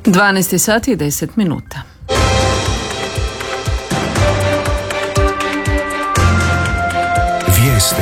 12 sati i 10 minuta. Vijesti.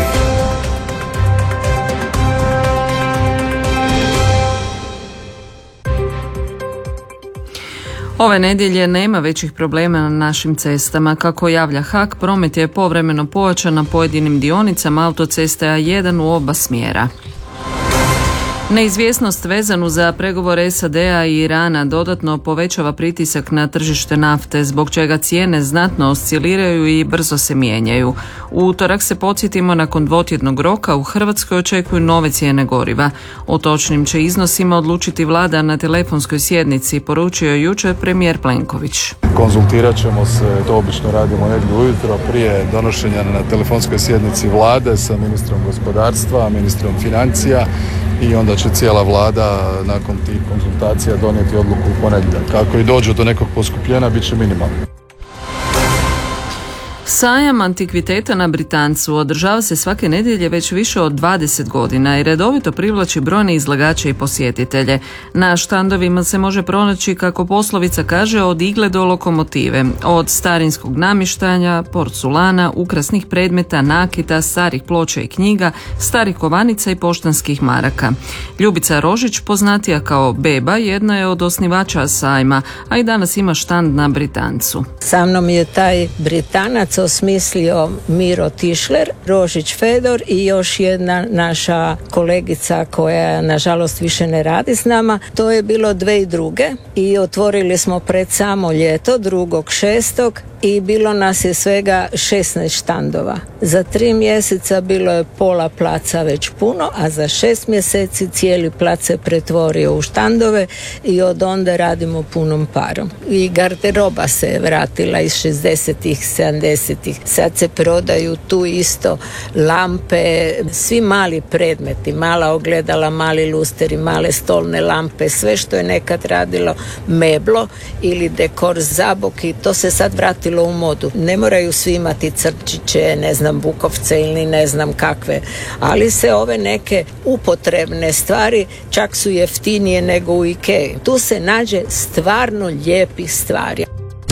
Ove nedjelje nema većih problema na našim cestama. Kako javlja HAK, promet je povremeno pojačan na pojedinim dionicama autoceste A1 u oba smjera. Neizvjesnost vezanu za pregovore SAD-a i Irana dodatno povećava pritisak na tržište nafte, zbog čega cijene znatno osciliraju i brzo se mijenjaju. U utorak se, podsjetimo, nakon dvotjednog roka u Hrvatskoj očekuju nove cijene goriva. O točnim će iznosima odlučiti vlada na telefonskoj sjednici, poručio jučer premijer Plenković. Konzultirat ćemo se, to obično radimo negdje ujutro prije donošenja na telefonskoj sjednici vlade sa ministrom gospodarstva, ministrom financija, i onda će cijela vlada nakon tih konzultacija donijeti odluku u ponedjeljak. Kako i dođe do nekog poskupljenja, bit će minimalno. Sajam antikviteta na Britancu održava se svake nedjelje već više od 20 godina i redovito privlači brojne izlagače i posjetitelje. Na štandovima se može pronaći, kako poslovica kaže, od igle do lokomotive, od starinskog namještanja, porculana, ukrasnih predmeta, nakita, starih ploča i knjiga, starih kovanica i poštanskih maraka. Ljubica Rožić, poznatija kao Beba, jedna je od osnivača sajma, a i danas ima štand na Britancu. Sa mnom je taj Britanac osmislio Miro Tišler, Rožić Fedor i još jedna naša kolegica koja nažalost više ne radi s nama. To je bilo 2002. i otvorili smo pred samo ljeto 2.6. i bilo nas je svega 16 štandova. Za 3 mjeseca bilo je pola placa već puno, a za 6 mjeseci cijeli plac se pretvorio u štandove i od onda radimo punom parom. I garderoba se je vratila iz 60-ih, 70-ih. Sad se prodaju tu isto lampe, svi mali predmeti, mala ogledala, mali lusteri, male stolne lampe, sve što je nekad radilo meblo ili dekor zaboki, to se sad vratilo u modu. Ne moraju svi imati crčiće, ne znam, bukovce ili ne znam kakve, ali se ove neke upotrebne stvari čak su jeftinije nego u Ikei. Tu se nađe stvarno lijepih stvari.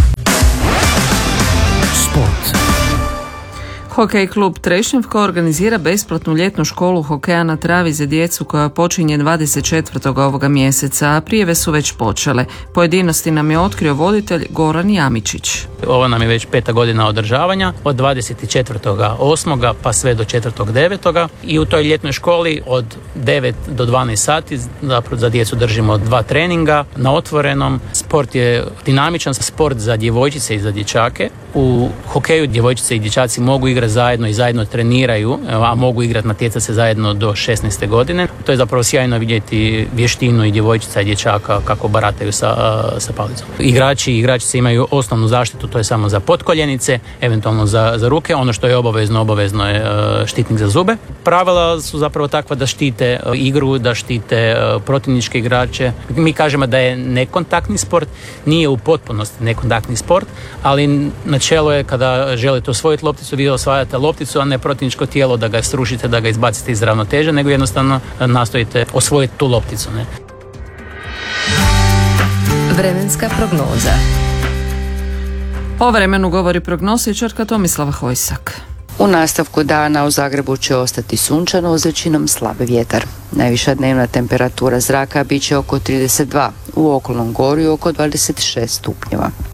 Sport. Hokej klub Trešnjevka organizira besplatnu ljetnu školu hokeja na travi za djecu koja počinje 24. ovoga mjeseca, a prijave su već počele. Pojedinosti nam je otkrio voditelj Goran Jamičić. Ovo nam je već 5. godina održavanja, od 24.8. pa sve do 4.9. i u toj ljetnoj školi od 9 do 12 sati zapravo za djecu držimo 2 treninga na otvorenom. Sport je dinamičan sport za djevojčice i za dječake. U hokeju djevojčice i dječaci mogu igrati zajedno i zajedno treniraju, a mogu igrati, natjecati se zajedno do 16. godine. To je zapravo sjajno vidjeti vještinu i djevojčica i dječaka kako barataju sa palicom. Igrači i igračice imaju osnovnu zaštitu, to je samo za potkoljenice, eventualno za ruke. Ono što je obavezno je štitnik za zube. Pravila su zapravo takva da štite igru, da štite protivničke igrače. Mi kažemo da je nekontaktni sport, nije u potpunosti nekontaktni sport, ali načelo je kada želite osvojiti lopticu, vi osvajate lopticu, a ne protivničko tijelo da ga srušite, da ga izbacite iz ravnoteže, nego jednostavno nastojite osvojiti tu lopticu. Ne? Vremenska prognoza. O vremenu govori prognostičarka Tomislava Hojsak. U nastavku dana u Zagrebu će ostati sunčano, uz većinom slab vjetar. Najviša dnevna temperatura zraka bit će oko 32, u okolnom Gorju oko 26 stupnjeva.